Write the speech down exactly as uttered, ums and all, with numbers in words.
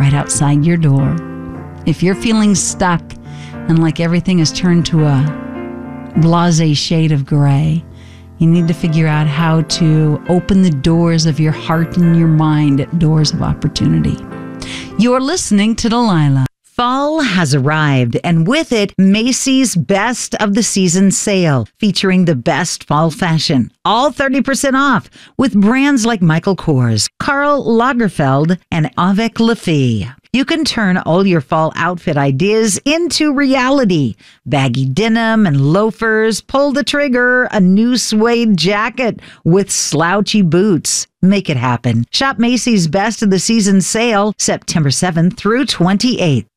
right outside your door. If you're feeling stuck and like everything has turned to a blasé shade of gray, you need to figure out how to open the doors of your heart and your mind at doors of opportunity. You're listening to Delilah. Fall has arrived, and with it, Macy's Best of the Season sale, featuring the best fall fashion. All thirty percent off, with brands like Michael Kors, Karl Lagerfeld, and Avec Les Filles. You can turn all your fall outfit ideas into reality. Baggy denim and loafers, pull the trigger, a new suede jacket with slouchy boots. Make it happen. Shop Macy's Best of the Season sale September seventh through twenty-eighth.